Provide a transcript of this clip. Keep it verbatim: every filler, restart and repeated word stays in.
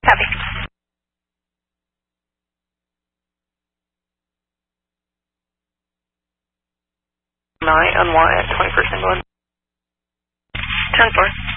Copy. Nine, unwired, twenty-first and going. ten four.